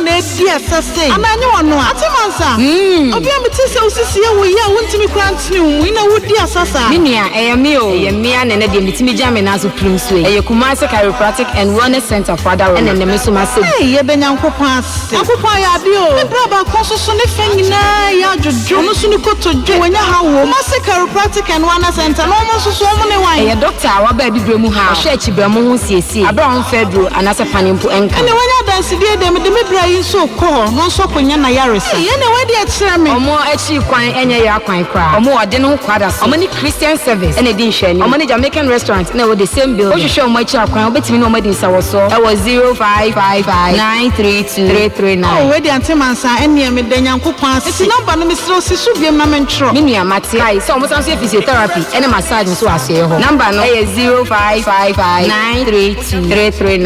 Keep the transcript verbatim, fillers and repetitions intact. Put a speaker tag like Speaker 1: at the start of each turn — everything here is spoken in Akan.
Speaker 1: na edi asase ananye wono atemansa
Speaker 2: mm
Speaker 1: obi amete se osisi e wo ya wontimi krantini mu ina wodi asasa
Speaker 2: minia eyemi o eyemi anene de mitimi jame na so prince we eye Kumasi Chiropractic and Wellness Center for Adults ene ne meso ma se
Speaker 1: eh ye benyankopon ase akopon ya de o me braba konsoso ne fa nyina ya jojo no so ni kotojo wonya hawo Kumasi Chiropractic and Wellness Center no mo so so mo ne wan
Speaker 2: eye doctor wa ba bibire mu ha hwe achiba mu ho siesie abra on fedro anase panimpo enka
Speaker 1: ene wonya dansi de de me de me bra yi so ko no so konya na yaresa ye ne wadi a kire me
Speaker 2: omo achi kwan enye ya kwan kra omo ode no kwada so omo ni Christian service ene di nhwani omo ni Jamaican restaurant na wo the same building o hwehwe omo achi akwan obetimi no omo di nsawoso e was zero five five five nine three two three three nine
Speaker 1: oh we di antemansa ene me de nyankopon ase number no me siro si so bi ma me ntro
Speaker 2: minu amate kai so omo sanso physiotherapy ene massage so ase ho number no e zero five five five nine three two three three nine